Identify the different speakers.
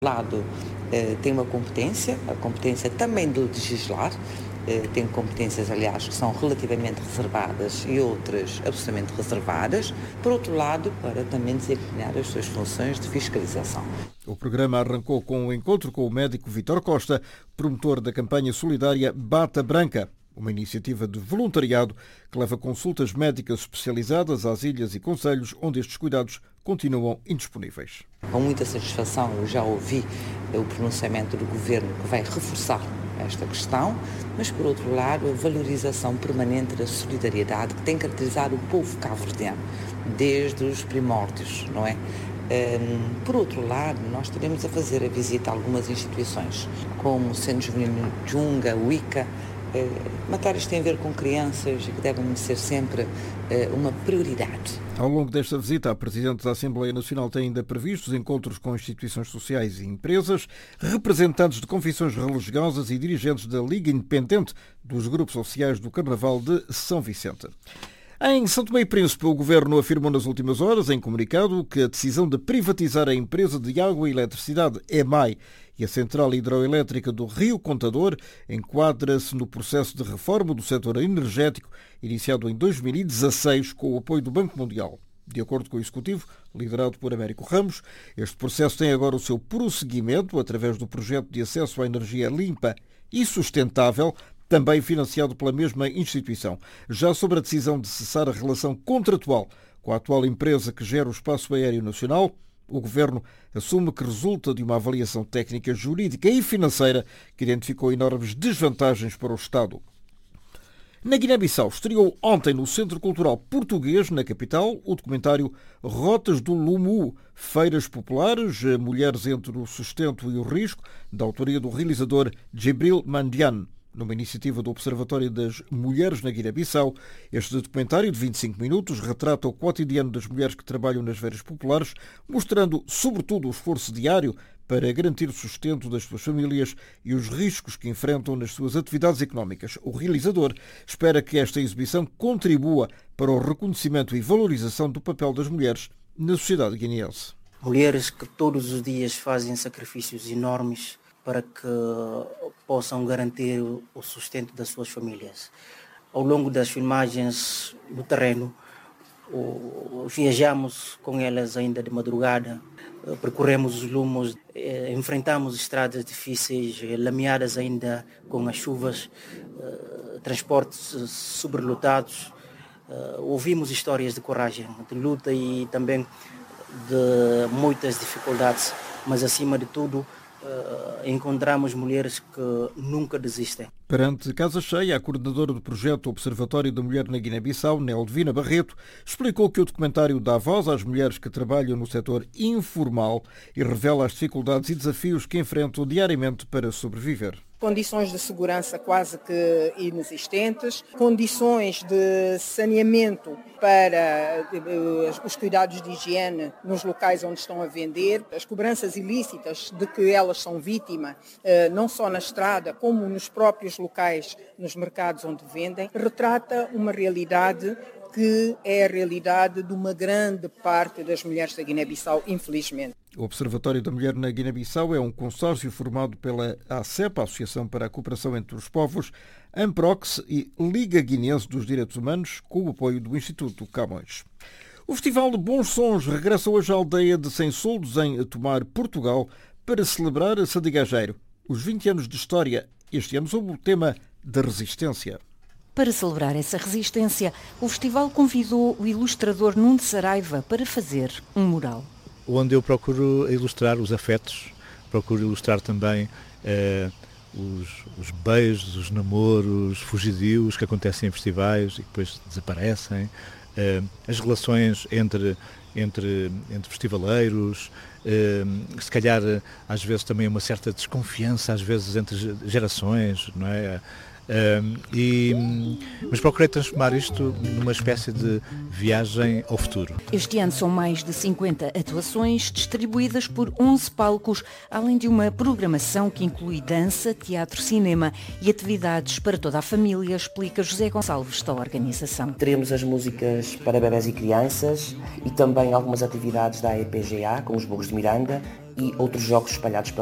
Speaker 1: lado, tem uma competência, a competência também do legislar, tem competências, aliás, que são relativamente reservadas e outras absolutamente reservadas. Por outro lado, para também desempenhar as suas funções de fiscalização.
Speaker 2: O programa arrancou com um encontro com o médico Vítor Costa, promotor da campanha solidária Bata Branca, uma iniciativa de voluntariado que leva consultas médicas especializadas às ilhas e concelhos onde estes cuidados continuam indisponíveis.
Speaker 1: Com muita satisfação, eu já ouvi o pronunciamento do Governo que vai reforçar esta questão, mas, por outro lado, a valorização permanente da solidariedade que tem caracterizado o povo cabo-verdiano desde os primórdios, não é? Por outro lado, nós teremos a fazer a visita a algumas instituições, como o Centro Juvenil Junga, o ICA, matérias que têm a ver com crianças e que devem ser sempre uma prioridade.
Speaker 2: Ao longo desta visita, a Presidente da Assembleia Nacional tem ainda previstos encontros com instituições sociais e empresas, representantes de confissões religiosas e dirigentes da Liga Independente dos Grupos Sociais do Carnaval de São Vicente. Em São Tomé e Príncipe, o Governo afirmou nas últimas horas, em comunicado, que a decisão de privatizar a empresa de água e eletricidade EMAI e a central hidroelétrica do Rio Contador enquadra-se no processo de reforma do setor energético iniciado em 2016 com o apoio do Banco Mundial. De acordo com o Executivo, liderado por Américo Ramos, este processo tem agora o seu prosseguimento através do projeto de acesso à energia limpa e sustentável, também financiado pela mesma instituição. Já sobre a decisão de cessar a relação contratual com a atual empresa que gera o espaço aéreo nacional, o Governo assume que resulta de uma avaliação técnica, jurídica e financeira que identificou enormes desvantagens para o Estado. Na Guiné-Bissau, estreou ontem no Centro Cultural Português, na capital, o documentário Rotas do Lumu, Feiras Populares, Mulheres entre o Sustento e o Risco, da autoria do realizador Djibril Mandiane. Numa iniciativa do Observatório das Mulheres na Guiné-Bissau, este documentário de 25 minutos retrata o cotidiano das mulheres que trabalham nas feiras populares, mostrando, sobretudo, o esforço diário para garantir o sustento das suas famílias e os riscos que enfrentam nas suas atividades económicas. O realizador espera que esta exibição contribua para o reconhecimento e valorização do papel das mulheres na sociedade guineense.
Speaker 3: Mulheres que todos os dias fazem sacrifícios enormes para que possam garantir o sustento das suas famílias. Ao longo das filmagens no terreno, viajamos com elas ainda de madrugada, percorremos os lumos, enfrentamos estradas difíceis, lameadas ainda com as chuvas, transportes sobrelotados. Ouvimos histórias de coragem, de luta e também de muitas dificuldades, mas acima de tudo, encontramos mulheres que nunca desistem.
Speaker 2: Perante casa cheia, a coordenadora do projeto Observatório da Mulher na Guiné-Bissau, Neldvina Barreto, explicou que o documentário dá voz às mulheres que trabalham no setor informal e revela as dificuldades e desafios que enfrentam diariamente para sobreviver.
Speaker 4: Condições de segurança quase que inexistentes, condições de saneamento para os cuidados de higiene nos locais onde estão a vender, as cobranças ilícitas de que elas são vítimas, não só na estrada como nos próprios locais, nos mercados onde vendem, retrata uma realidade que é a realidade de uma grande parte das mulheres da Guiné-Bissau, infelizmente.
Speaker 2: O Observatório da Mulher na Guiné-Bissau é um consórcio formado pela ACEP, a Associação para a Cooperação entre os Povos, Amprox e Liga Guinense dos Direitos Humanos, com o apoio do Instituto Camões. O Festival de Bons Sons regressa hoje à aldeia de Sem Soldos, em Tomar, Portugal, para celebrar a Sadigageiro, os 20 anos de história, este ano sob o tema da resistência.
Speaker 5: Para celebrar essa resistência, o festival convidou o ilustrador Nuno Saraiva para fazer um mural.
Speaker 6: Onde eu procuro ilustrar os afetos, procuro ilustrar também os beijos, os namoros fugidios que acontecem em festivais e depois desaparecem, as relações entre festivaleiros, se calhar às vezes também uma certa desconfiança, às vezes entre gerações, não é? Mas procurei transformar isto numa espécie de viagem ao futuro.
Speaker 5: Este ano são mais de 50 atuações distribuídas por 11 palcos, além de uma programação que inclui dança, teatro, cinema e atividades para toda a família, explica José Gonçalves da organização.
Speaker 7: Teremos as músicas para bebés e crianças e também algumas atividades da EPGA, com os Burros de Miranda,
Speaker 1: e outros jogos espalhados